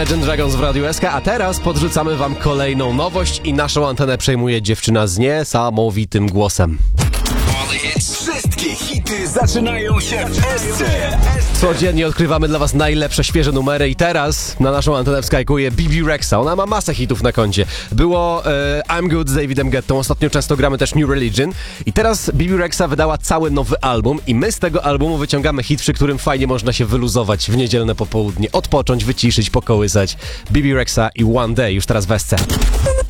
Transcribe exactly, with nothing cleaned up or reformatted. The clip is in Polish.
Imagine Dragons w Radiu S K, a teraz podrzucamy wam kolejną nowość i naszą antenę przejmuje dziewczyna z niesamowitym głosem. Wszystkie hity zaczynają się w S C. Codziennie odkrywamy dla was najlepsze, świeże numery i teraz na naszą antenę wskakuje Bibi Rexa. Ona ma masę hitów na koncie. Było e, I'm Good z Davidem Guettą, ostatnio często gramy też New Religion i teraz Bibi Rexa wydała cały nowy album i my z tego albumu wyciągamy hit, przy którym fajnie można się wyluzować w niedzielne popołudnie, odpocząć, wyciszyć, pokołysać. Bibi Rexa i One Day już teraz w S C.